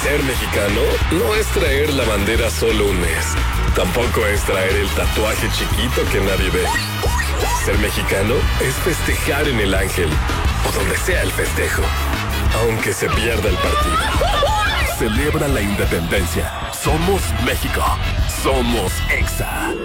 Ser mexicano no es traer la bandera solo un mes. Tampoco es traer el tatuaje chiquito que nadie ve. Ser mexicano es festejar en el Ángel o donde sea el festejo, aunque se pierda el partido. Celebra la independencia. Somos México. Somos EXA.